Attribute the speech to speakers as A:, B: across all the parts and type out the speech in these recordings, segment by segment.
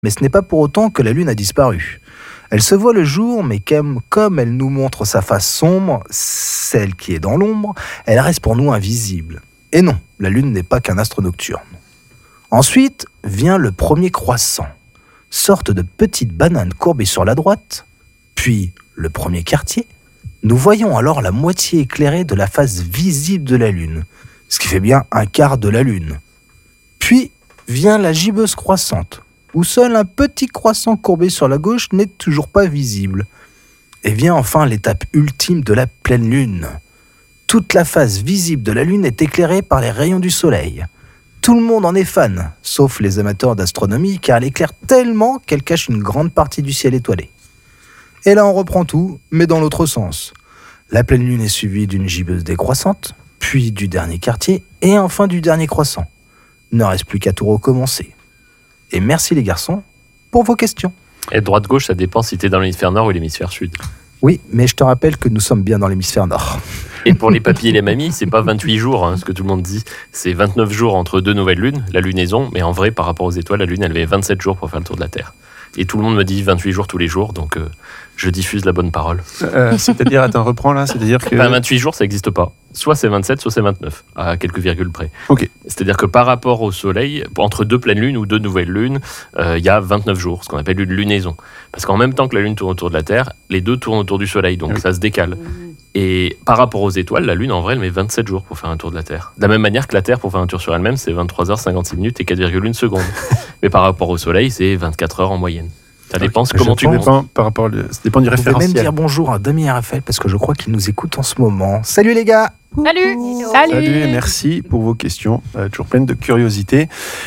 A: Mais ce n'est pas pour autant que la Lune a disparu. Elle se voit le jour, mais comme elle nous montre sa face sombre, celle qui est dans l'ombre, elle reste pour nous invisible. Et non, la Lune n'est pas qu'un astre nocturne. Ensuite vient le premier croissant, sorte de petite banane courbée sur la droite, puis le premier quartier. Nous voyons alors la moitié éclairée de la face visible de la Lune, ce qui fait bien un quart de la Lune. Puis vient la gibbeuse croissante, où seul un petit croissant courbé sur la gauche n'est toujours pas visible. Et vient enfin l'étape ultime de la pleine Lune. Toute la face visible de la Lune est éclairée par les rayons du Soleil. Tout le monde en est fan, sauf les amateurs d'astronomie, car elle éclaire tellement qu'elle cache une grande partie du ciel étoilé. Et là on reprend tout, mais dans l'autre sens. La pleine Lune est suivie d'une gibbeuse décroissante, puis du dernier quartier, et enfin du dernier croissant. Il ne reste plus qu'à tout recommencer. Et merci les garçons pour vos questions.
B: Et droite-gauche, ça dépend si tu es dans l'hémisphère nord ou l'hémisphère sud.
A: Oui, mais je te rappelle que nous sommes bien dans l'hémisphère nord.
B: Et pour les papis et les mamies, c'est pas 28 jours, ce que tout le monde dit. C'est 29 jours entre deux nouvelles lunes, la lunaison. Mais en vrai, par rapport aux étoiles, la Lune, elle avait 27 jours pour faire le tour de la Terre. Et tout le monde me dit 28 jours tous les jours, donc je diffuse la bonne parole.
C: C'est-à-dire, attends, reprends là, c'est-à-dire que...
B: 28 jours, ça n'existe pas. Soit c'est 27, soit c'est 29, à quelques virgules près.
C: Ok.
B: C'est-à-dire que par rapport au Soleil, entre deux pleines lunes ou deux nouvelles lunes, il y a 29 jours, ce qu'on appelle une lunaison. Parce qu'en même temps que la Lune tourne autour de la Terre, les deux tournent autour du Soleil, donc ça se décale. Et par rapport aux étoiles, la Lune, en vrai, elle met 27 jours pour faire un tour de la Terre. De la même manière que la Terre, pour faire un tour sur elle-même, c'est 23h56 minutes et 4,1 secondes. Mais par rapport au Soleil, c'est 24 heures en moyenne. Ça dépend comment tu comptes.
C: Ça dépend du référentiel.
A: Vous pouvez même dire bonjour à Damien Raphaël parce que je crois qu'il nous écoute en ce moment. Salut les gars.
C: Salut et merci pour vos questions, toujours pleines de curiosité.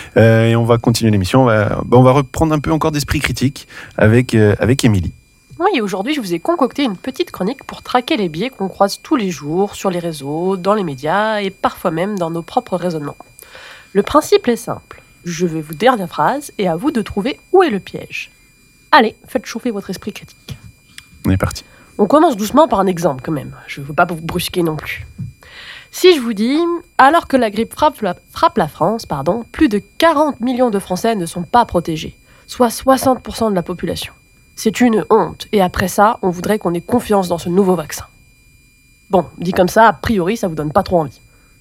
C: Et on va continuer l'émission. On va reprendre un peu encore d'esprit critique avec Émilie.
D: Oui, aujourd'hui, je vous ai concocté une petite chronique pour traquer les biais qu'on croise tous les jours sur les réseaux, dans les médias et parfois même dans nos propres raisonnements. Le principe est simple. Je vais vous dire la phrase et à vous de trouver où est le piège. Allez, faites chauffer votre esprit critique.
C: On est parti.
D: On commence doucement par un exemple quand même. Je ne veux pas vous brusquer non plus. Si je vous dis, alors que la grippe frappe la France, plus de 40 millions de Français ne sont pas protégés, soit 60% de la population. C'est une honte. Et après ça, on voudrait qu'on ait confiance dans ce nouveau vaccin. Bon, dit comme ça, a priori, ça vous donne pas trop envie.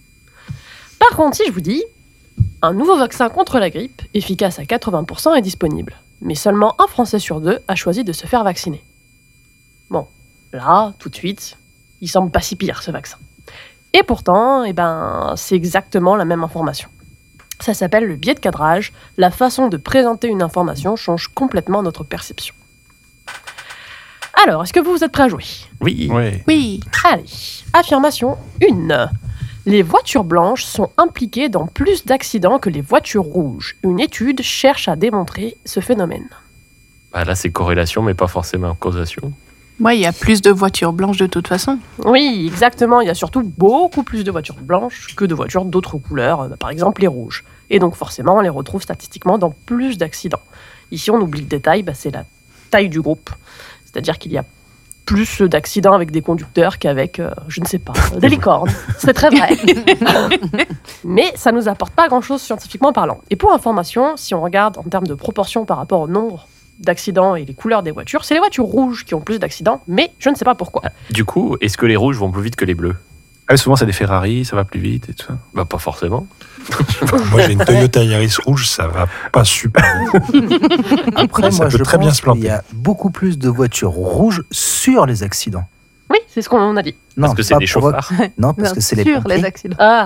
D: Par contre, si je vous dis, un nouveau vaccin contre la grippe, efficace à 80%, est disponible. Mais seulement un Français sur deux a choisi de se faire vacciner. Bon, là, tout de suite, il semble pas si pire, ce vaccin. Et pourtant, c'est exactement la même information. Ça s'appelle le biais de cadrage. La façon de présenter une information change complètement notre perception. Alors, est-ce que vous êtes prêts à jouer ?
C: Oui.
D: Allez, affirmation 1. Les voitures blanches sont impliquées dans plus d'accidents que les voitures rouges. Une étude cherche à démontrer ce phénomène.
B: Là, c'est corrélation, mais pas forcément causation.
E: Ouais, il y a plus de voitures blanches de toute façon.
D: Oui, exactement. Il y a surtout beaucoup plus de voitures blanches que de voitures d'autres couleurs, par exemple les rouges. Et donc forcément, on les retrouve statistiquement dans plus d'accidents. Ici, on oublie le détail, c'est la taille du groupe. C'est-à-dire qu'il y a plus d'accidents avec des conducteurs qu'avec, je ne sais pas, des licornes. C'est très vrai. Mais ça ne nous apporte pas grand-chose scientifiquement parlant. Et pour information, si on regarde en termes de proportion par rapport au nombre d'accidents et les couleurs des voitures, c'est les voitures rouges qui ont plus d'accidents, mais je ne sais pas pourquoi.
B: Du coup, est-ce que les rouges vont plus vite que les bleus ?
C: Souvent, c'est des Ferrari, ça va plus vite et tout ça.
B: Pas forcément.
F: Moi, j'ai une Toyota Yaris rouge, ça va pas super vite.
A: Après,
F: ça
A: moi,
F: peut
A: je
F: très bien
A: pense
F: se planter.
A: qu'il y a beaucoup plus de voitures rouges sur les accidents.
D: Oui, c'est ce qu'on a dit.
A: Non,
B: Parce que c'est
A: pas
B: des
A: pour-
B: chauffards.
A: Non, parce que c'est les
E: sur
A: pompiers.
E: les accidents.
D: Ah,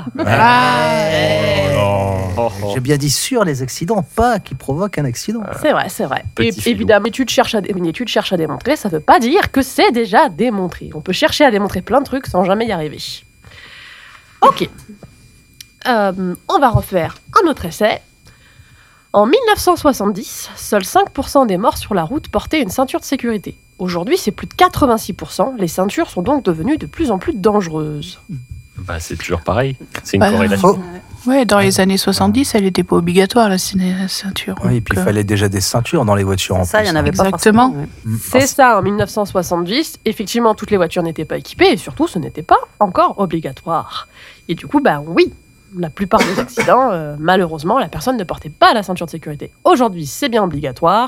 A: J'ai bien dit sur les accidents, pas qui provoquent un accident.
D: c'est vrai.
B: Petit
D: Et
B: filou.
D: évidemment, une étude cherche à démontrer, ça ne veut pas dire que c'est déjà démontré. On peut chercher à démontrer plein de trucs sans jamais y arriver. Ok. On va refaire un autre essai. En 1970, seuls 5% des morts sur la route portaient une ceinture de sécurité. Aujourd'hui, c'est plus de 86%. Les ceintures sont donc devenues de plus en plus dangereuses.
B: C'est toujours pareil. C'est une
E: Bah,
B: corrélation.
E: Ouais, dans les années 70, elle n'était pas obligatoire, la ceinture.
A: Oui, et puis il
E: Donc,
A: fallait déjà des ceintures dans les voitures en
G: Ça, il
A: plus.
G: n'y en avait pas
E: Exactement.
G: forcément.
D: C'est ça, en 1970, effectivement, toutes les voitures n'étaient pas équipées et surtout, ce n'était pas encore obligatoire. Et du coup, oui, la plupart des accidents, malheureusement, la personne ne portait pas la ceinture de sécurité. Aujourd'hui, c'est bien obligatoire.